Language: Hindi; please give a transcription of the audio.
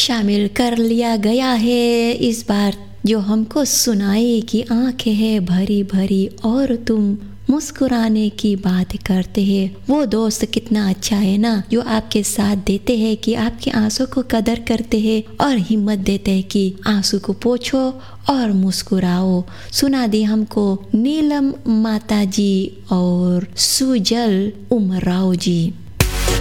शामिल कर लिया गया है इस बार, जो हमको सुनाए कि आंखें है भरी भरी और तुम मुस्कुराने की बात करते हैं। वो दोस्त कितना अच्छा है ना, जो आपके साथ देते हैं कि आपके आंसू को कदर करते हैं और हिम्मत देते हैं कि आंसू को पोंछो और मुस्कुराओ। सुना दी हमको नीलम माता जी और सुजल उमराव जी।